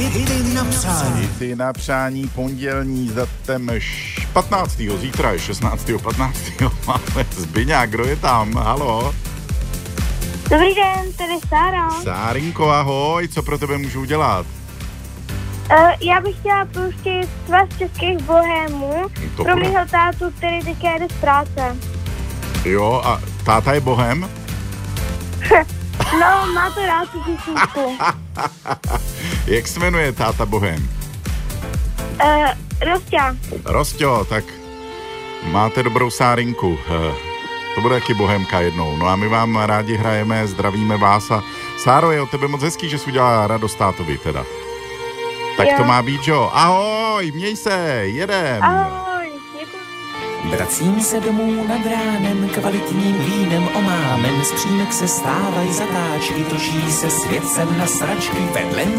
Hity na přání pondělní zatem 15. zítra je 16.15. Máme Zbyňa, kdo je tam? Halo? Dobrý den, tady Sára. Sárinko, ahoj, co pro tebe můžu udělat? Já bych chtěla pustit Svaz českých bohémů pro mýho tátu, který teďka jede z práce. Jo, a táta je bohem? No, má to rád tu písničku. Jak se jmenuje táta bohem? Rosťa. Rosťo, tak máte dobrou Sárinku. To bude taky bohemka jednou. No a my vám rádi hrajeme, zdravíme vás a Sáro, je od tebe moc hezký, že jsi udělala radost tátovi teda. Tak jo. To má být, jo. Ahoj, měj se, jedem. Ahoj, Vracím se domů nad ránem, kvalitním vínem omámen, z přímek se stávají zatáčky, točí se svět sem na sračky, vedle